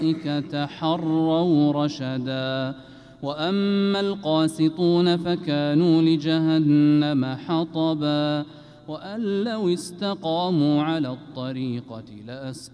حروا رشدا وأما القاسطون فكانوا لجهنم حطبا وأن لو استقاموا على الطريقة